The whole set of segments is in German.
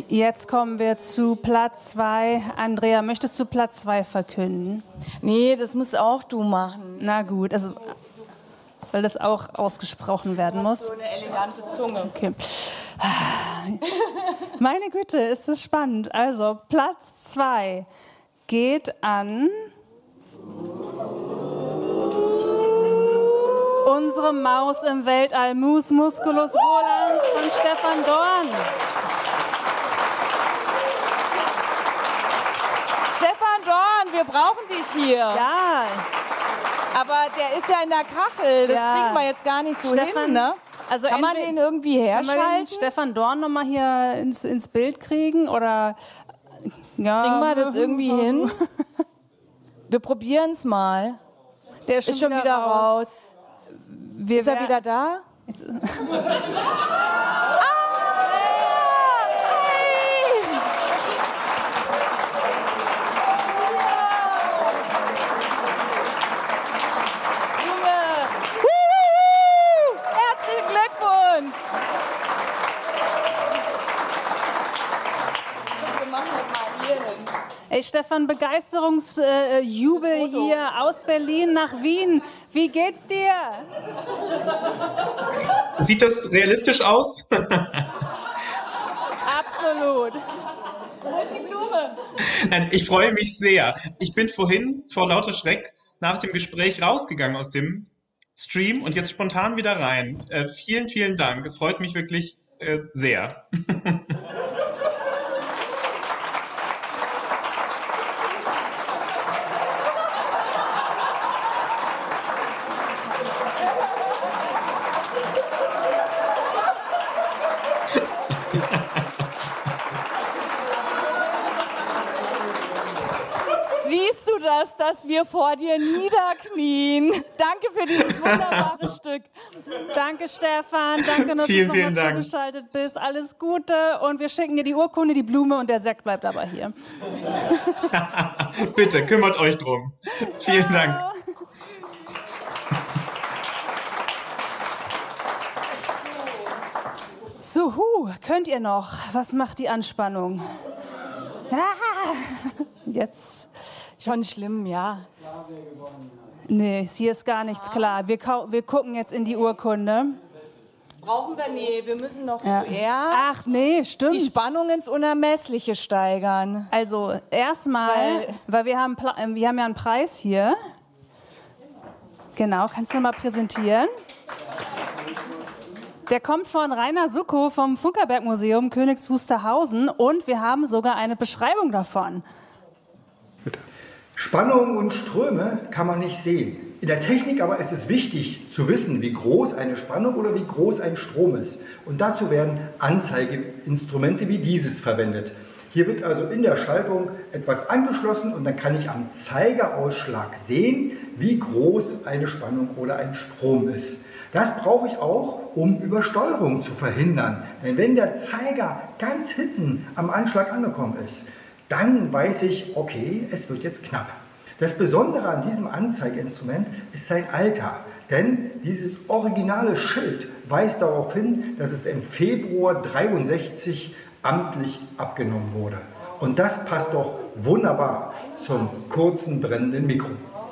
Jetzt kommen wir zu Platz 2. Andrea, möchtest du Platz 2 verkünden? Nee, das musst auch du machen. Na gut, also weil das auch ausgesprochen werden muss. So eine elegante Zunge. Okay. Meine Güte, ist das spannend. Also Platz 2 geht an unsere Maus im Weltall, Mus Musculus volans von Stefan Dorn. Stefan Dorn, wir brauchen dich hier. Ja. Aber der ist ja in der Kachel, das kriegen wir jetzt gar nicht so Stefan, hin, ne? Also kann man den irgendwie herschalten? Kann man den Stefan Dorn nochmal hier ins Bild kriegen? Oder ja, kriegen wir das irgendwie hin? Wir probieren es mal. Der ist schon wieder raus. Ist er wieder da? Ey, Stefan, Begeisterungsjubel hier aus Berlin nach Wien. Wie geht's dir? Sieht das realistisch aus? Absolut. Wo ist die Blume? Nein, ich freue mich sehr. Ich bin vorhin vor lauter Schreck nach dem Gespräch rausgegangen aus dem Stream und jetzt spontan wieder rein. Vielen, vielen Dank. Es freut mich wirklich sehr. Siehst du das, dass wir vor dir niederknien? Danke für dieses wunderbare Stück. Danke, Stefan. Danke, dass vielen, du vielen Dank. zugeschaltet bist. Alles Gute. Und wir schicken dir die Urkunde, die Blume und der Sekt bleibt aber hier. Bitte, kümmert euch drum. Vielen Dank. So, könnt ihr noch? Was macht die Anspannung? Jetzt. Schon schlimm, ja. Nee, hier ist gar nichts klar. Wir gucken jetzt in die Urkunde. Brauchen wir? Nee, wir müssen noch Ja. zuerst Ach nee, stimmt. die Spannung ins Unermessliche steigern. Also erstmal, weil wir haben ja einen Preis hier. Genau, kannst du mal präsentieren? Der kommt von Rainer Suckow vom Funkerberg-Museum Königs Wusterhausen und wir haben sogar eine Beschreibung davon. Spannungen und Ströme kann man nicht sehen. In der Technik aber ist es wichtig zu wissen, wie groß eine Spannung oder wie groß ein Strom ist. Und dazu werden Anzeigeinstrumente wie dieses verwendet. Hier wird also in der Schaltung etwas angeschlossen und dann kann ich am Zeigerausschlag sehen, wie groß eine Spannung oder ein Strom ist. Das brauche ich auch, um Übersteuerung zu verhindern. Denn wenn der Zeiger ganz hinten am Anschlag angekommen ist, dann weiß ich, okay, es wird jetzt knapp. Das Besondere an diesem Anzeigeinstrument ist sein Alter. Denn dieses originale Schild weist darauf hin, dass es im Februar 1963 amtlich abgenommen wurde. Und das passt doch wunderbar zum kurzen brennenden Mikro.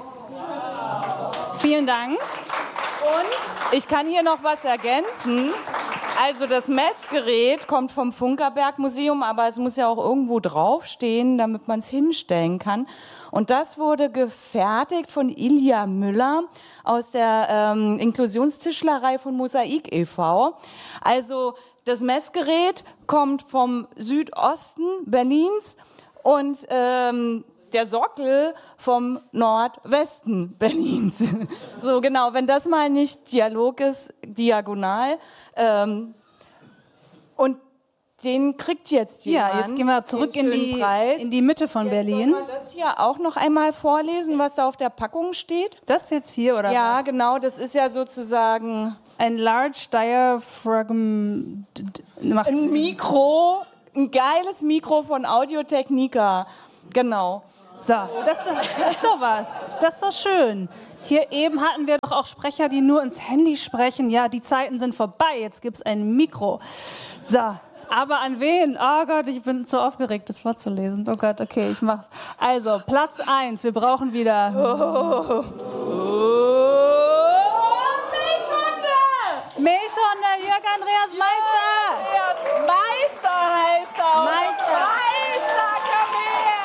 Vielen Dank. Und ich kann hier noch was ergänzen. Also das Messgerät kommt vom Funkerberg-Museum, aber es muss ja auch irgendwo draufstehen, damit man es hinstellen kann. Und das wurde gefertigt von Ilja Müller aus der Inklusionstischlerei von Mosaik e.V. Also das Messgerät kommt vom Südosten Berlins und der Sockel vom Nordwesten Berlins. So genau, wenn das mal nicht Dialog ist, diagonal. Und den kriegt jetzt jemand. Ja, jetzt gehen wir zurück in die Mitte von Berlin. Sollen wir das hier auch noch einmal vorlesen, was da auf der Packung steht? Das jetzt hier, oder ja, was? genau, das ist ja sozusagen ein Large Diaphragm. Ein Mikro, ein geiles Mikro von Audio-Technica. Genau. So, das ist doch was. Das ist doch schön. Hier eben hatten wir doch auch Sprecher, die nur ins Handy sprechen. Ja, die Zeiten sind vorbei. Jetzt gibt es ein Mikro. So, Aber an wen? Oh Gott, ich bin zu aufgeregt, das vorzulesen. Oh Gott, okay, ich mach's. Also, Platz 1, wir brauchen wieder... Milchhunde, Jörg Andreas Meister. Meister heißt er. Meister. Meister, komm her.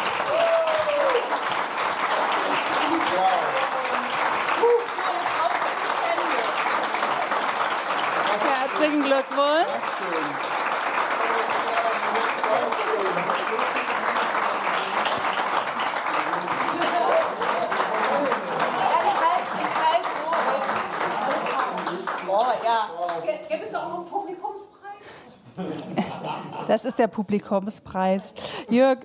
Herzlichen Glückwunsch. Gibt es auch einen Publikumspreis? Das ist der Publikumspreis. Jörg,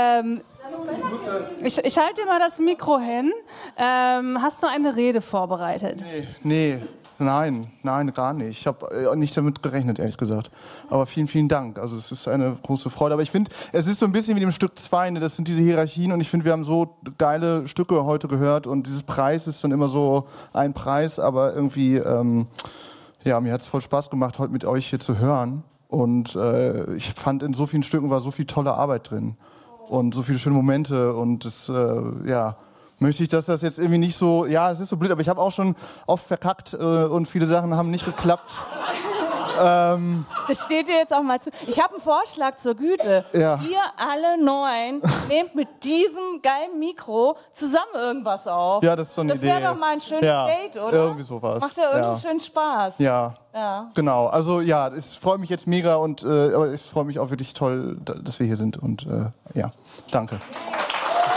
ich halte dir mal das Mikro hin. Hast du eine Rede vorbereitet? Nein, gar nicht. Ich habe nicht damit gerechnet, ehrlich gesagt. Aber vielen Dank. Also es ist eine große Freude. Aber ich finde, es ist so ein bisschen wie dem Stück 2, ne? Das sind diese Hierarchien und ich finde, wir haben so geile Stücke heute gehört und dieses Preis ist dann immer so ein Preis, aber irgendwie, mir hat es voll Spaß gemacht, heute mit euch hier zu hören. Und ich fand, in so vielen Stücken war so viel tolle Arbeit drin und so viele schöne Momente und das, möchte ich, dass das jetzt irgendwie nicht so, es ist so blöd, aber ich habe auch schon oft verkackt und viele Sachen haben nicht geklappt. Das steht dir jetzt auch mal zu. Ich habe einen Vorschlag zur Güte. Ja. Ihr alle 9 nehmt mit diesem geilen Mikro zusammen irgendwas auf. Ja, das ist so eine Idee. Das wäre doch mal ein schönes Date, oder? Irgendwie sowas. Macht ja irgendwie schön Spaß. Ja, genau. Also es freut mich jetzt mega und aber es freut mich auch wirklich toll, dass wir hier sind und danke.